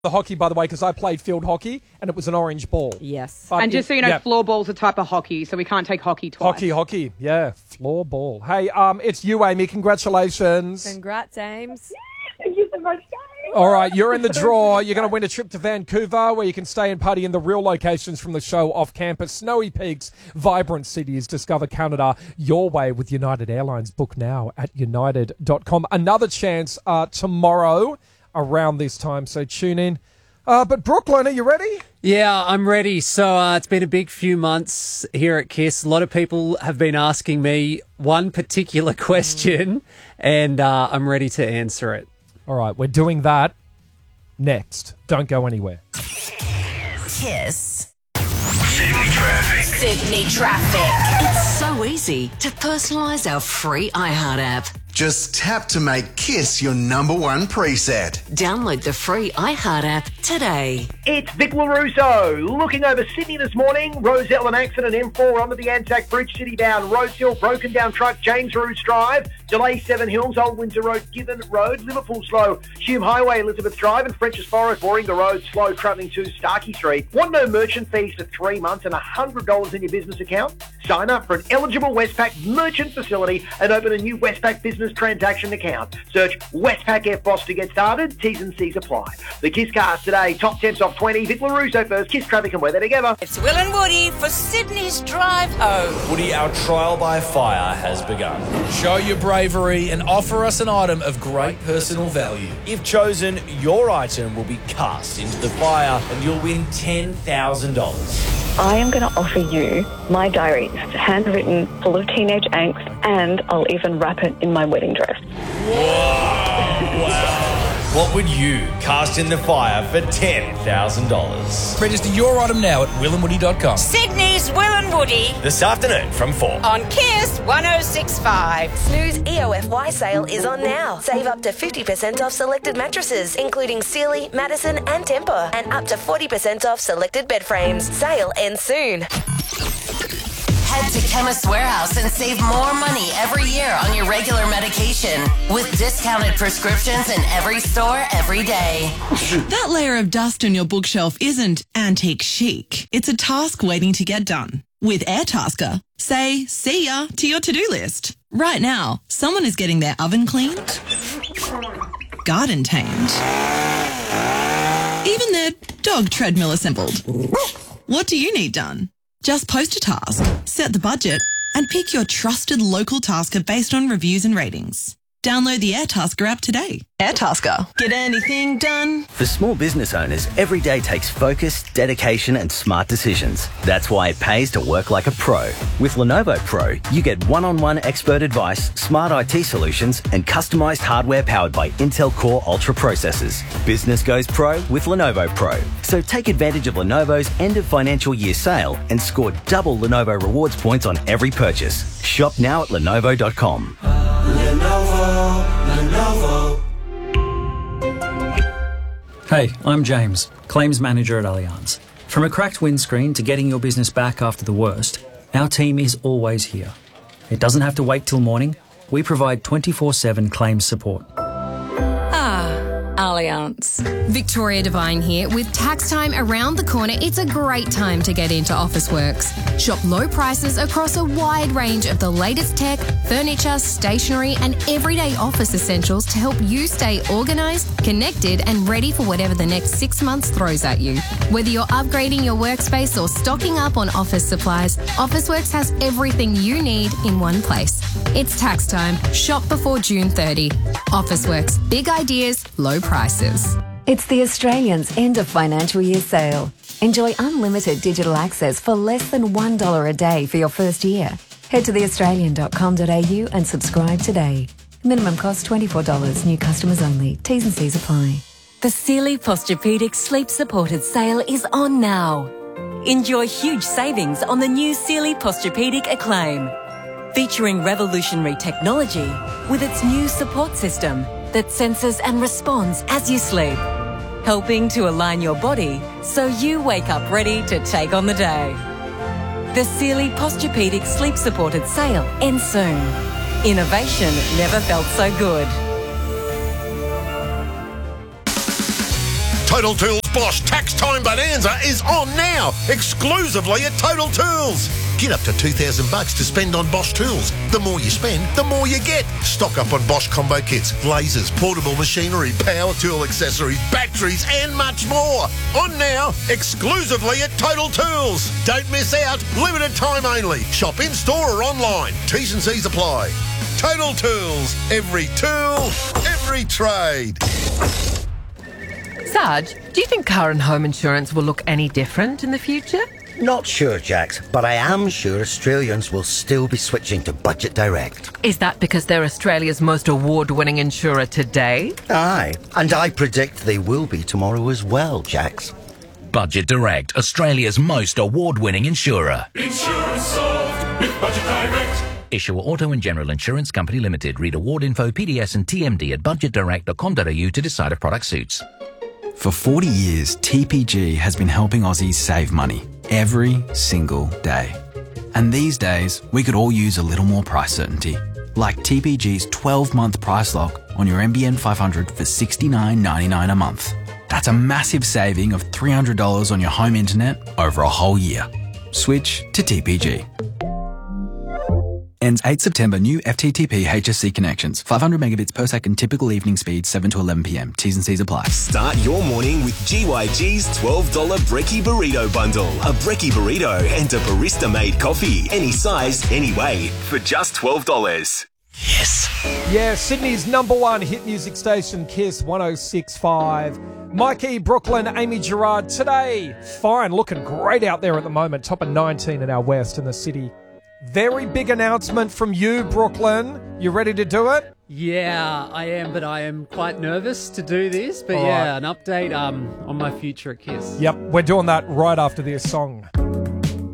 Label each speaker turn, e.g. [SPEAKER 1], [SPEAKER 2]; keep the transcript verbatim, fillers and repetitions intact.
[SPEAKER 1] The hockey, by the way, because I played field hockey and it was an orange ball.
[SPEAKER 2] Yes.
[SPEAKER 1] But
[SPEAKER 3] and just
[SPEAKER 1] it,
[SPEAKER 3] so you know,
[SPEAKER 1] yeah.
[SPEAKER 3] floorball's a type of hockey, so we can't take hockey twice.
[SPEAKER 1] Hockey, hockey, yeah, floor ball. Hey, um, it's you, Amy. Congratulations.
[SPEAKER 2] Congrats, Ames.
[SPEAKER 4] Thank you so much, guys.
[SPEAKER 1] All right, you're in the draw. You're going to win a trip to Vancouver where you can stay and party in the real locations from the show off campus. Snowy peaks, vibrant cities. Discover Canada your way with United Airlines. Book now at united dot com. Another chance uh, tomorrow around this time, so tune in. Uh, but Brooklyn, are you ready?
[SPEAKER 5] Yeah, I'm ready. So uh, it's been a big few months here at KISS. A lot of people have been asking me one particular question, and uh, I'm ready to answer it.
[SPEAKER 1] All right, we're doing that next. Don't go anywhere.
[SPEAKER 6] KISS. Sydney Traffic. Sydney Traffic. It's so easy to personalise our free iHeart app.
[SPEAKER 7] Just tap to make KISS your number one preset.
[SPEAKER 6] Download the free iHeart app today.
[SPEAKER 8] It's Vic LaRusso looking over Sydney this morning. Roselle and accident M four onto the Anzac Bridge, City bound. Rose Hill, broken down truck, James Roos Drive. Delay Seven Hills, Old Windsor Road, Gibbon Road. Liverpool slow, Hume Highway, Elizabeth Drive. And French's Forest, Warringah Road, slow travelling to Starkey Street. Want no merchant fees for three months and one hundred dollars in your business account? Sign up for an eligible Westpac merchant facility and open a new Westpac business transaction account. Search Westpac F B O S to get started. T's and C's apply. The KISS Cast today, top ten off twenty. Vic LaRusso first. KISS Traffic and weather together.
[SPEAKER 9] It's Will and Woody for Sydney's Drive Home.
[SPEAKER 10] Woody, our trial by fire has begun. Show your bravery and offer us an item of great personal value. If chosen, your item will be cast into the fire and you'll win ten thousand dollars.
[SPEAKER 4] I am going to offer you my diary. It's handwritten, full of teenage angst, and I'll even wrap it in my wedding dress.
[SPEAKER 10] Whoa! Wow. What would you cast in the fire for ten thousand dollars? Register your item now at will and woody dot com.
[SPEAKER 9] Sydney's Will and Woody.
[SPEAKER 10] This afternoon from four.
[SPEAKER 9] On KISS one oh six point five.
[SPEAKER 11] Snooze E O F Y sale is on now. Save up to fifty percent off selected mattresses, including Sealy, Madison and Tempur, and up to forty percent off selected bed frames. Sale ends soon.
[SPEAKER 6] Head to Chemist Warehouse and save more money every year on your regular medication with discounted prescriptions in every store every day.
[SPEAKER 12] That layer of dust on your bookshelf isn't antique chic. It's a task waiting to get done. With Airtasker, say see ya to your to-do list. Right now, someone is getting their oven cleaned, garden tamed, even their dog treadmill assembled. What do you need done? Just post a task, set the budget, and pick your trusted local tasker based on reviews and ratings. Download the Airtasker app today. Airtasker. Get anything done?
[SPEAKER 13] For small business owners, every day takes focus, dedication, and smart decisions. That's why it pays to work like a pro. With Lenovo Pro, you get one-on-one expert advice, smart I T solutions, and customized hardware powered by Intel Core Ultra processors. Business goes pro with Lenovo Pro. So take advantage of Lenovo's end of financial year sale and score double Lenovo rewards points on every purchase. Shop now at lenovo dot com.
[SPEAKER 14] Lenovo, Lenovo.
[SPEAKER 15] Hey, I'm James, Claims Manager at Allianz. From a cracked windscreen to getting your business back after the worst, our team is always here. It doesn't have to wait till morning. We provide twenty-four seven claims support.
[SPEAKER 16] Allianz. Victoria Devine here. With tax time around the corner, it's a great time to get into Officeworks. Shop low prices across a wide range of the latest tech, furniture, stationery, and everyday office essentials to help you stay organised, connected, and ready for whatever the next six months throws at you. Whether you're upgrading your workspace or stocking up on office supplies, Officeworks has everything you need in one place. It's tax time. Shop before June thirtieth. Officeworks. Big ideas, low prices.
[SPEAKER 17] It's the Australians' end of financial year sale. Enjoy unlimited digital access for less than one dollar a day for your first year. Head to the australian dot com dot a u and subscribe today. Minimum cost twenty-four dollars. New customers only. T's and C's apply.
[SPEAKER 18] The Sealy Posturepedic Sleep Supported sale is on now. Enjoy huge savings on the new Sealy Posturepedic Acclaim, featuring revolutionary technology with its new support system that senses and responds as you sleep, helping to align your body so you wake up ready to take on the day. The Sealy Posturepedic Sleep Supported sale ends soon. Innovation never felt so good.
[SPEAKER 2] Total Tools Bosch Tax Time Bonanza is on now, exclusively at Total Tools. Get up to two thousand bucks to spend on Bosch tools. The more you spend, the more you get. Stock up on Bosch combo kits, lasers, portable machinery, power tool accessories, batteries and much more. On now, exclusively at Total Tools. Don't miss out. Limited time only. Shop in store or online. T's and C's apply. Total Tools. Every tool, every trade.
[SPEAKER 19] Sarge, do you think car and home insurance will look any different in the future?
[SPEAKER 20] Not sure, Jax, but I am sure Australians will still be switching to Budget Direct.
[SPEAKER 19] Is that because they're Australia's most award-winning insurer today?
[SPEAKER 20] Aye, and I predict they will be tomorrow as well, Jax.
[SPEAKER 21] Budget Direct, Australia's most award-winning insurer.
[SPEAKER 14] Insurance solved with Budget Direct.
[SPEAKER 21] Issuer Auto and General Insurance Company Limited. Read award info, P D S and T M D at budget direct dot com dot a u to decide if product suits.
[SPEAKER 22] For forty years, T P G has been helping Aussies save money every single day. And these days, we could all use a little more price certainty. Like T P G's twelve-month price lock on your N B N five hundred for sixty-nine ninety-nine a month. That's a massive saving of three hundred dollars on your home internet over a whole year. Switch to T P G. Ends eighth September. New F T T P H S C connections. five hundred megabits per second. Typical evening speed seven to eleven p m. T's and C's apply.
[SPEAKER 23] Start your morning with G Y G's twelve dollar Brekkie Burrito Bundle. A Brekkie Burrito and a barista-made coffee. Any size, any way. For just twelve dollars.
[SPEAKER 21] Yes.
[SPEAKER 1] Yeah, Sydney's number one hit music station, Kiss one oh six point five. Mikey, Brooklyn, Amy Gerard today. Fine, looking great out there at the moment. Top of nineteen in our west in the city. Very big announcement from you, Brooklyn. You ready to do it?
[SPEAKER 5] Yeah, I am, but I am quite nervous to do this. But
[SPEAKER 1] All
[SPEAKER 5] yeah,
[SPEAKER 1] right.
[SPEAKER 5] an update um, on my future at Kiss.
[SPEAKER 1] Yep, we're doing that right after this song.